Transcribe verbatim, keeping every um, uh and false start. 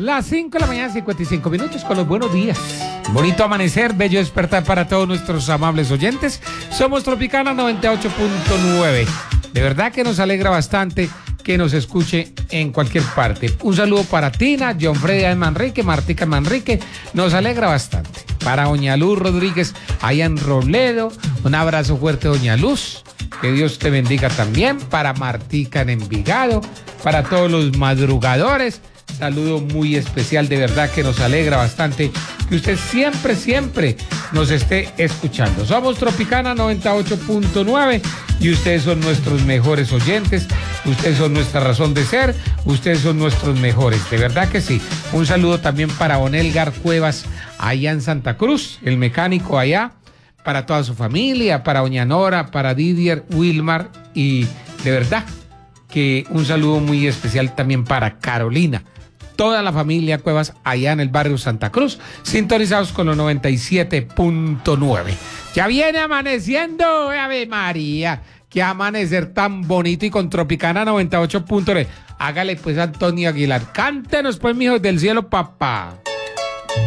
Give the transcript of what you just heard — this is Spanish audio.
Las cinco de la mañana, cincuenta y cinco minutos con los buenos días. Bonito amanecer, bello despertar para todos nuestros amables oyentes. Somos Tropicana noventa y ocho punto nueve. De verdad que nos alegra bastante que nos escuche en cualquier parte. Un saludo para Tina, John Freddy Manrique, Martica Manrique. Nos alegra bastante. Para Doña Luz Rodríguez, allá en Robledo. Un abrazo fuerte, Doña Luz. Que Dios te bendiga también. Para Martica en Envigado. Para todos los madrugadores. Saludo muy especial, de verdad que nos alegra bastante que usted siempre, siempre nos esté escuchando. Somos Tropicana noventa y ocho punto nueve y ustedes son nuestros mejores oyentes, ustedes son nuestra razón de ser, ustedes son nuestros mejores, de verdad que sí. Un saludo también para Onelgar Cuevas, allá en Santa Cruz, el mecánico allá, para toda su familia, para Doña Nora, para Didier, Wilmar y de verdad que un saludo muy especial también para Carolina. Toda la familia Cuevas allá en el barrio Santa Cruz, sintonizados con los noventa y siete punto nueve. Ya viene amaneciendo, Ave María, qué amanecer tan bonito y con Tropicana noventa y ocho punto nueve. Hágale pues, Antonio Aguilar, cántenos pues, mijos del cielo, papá.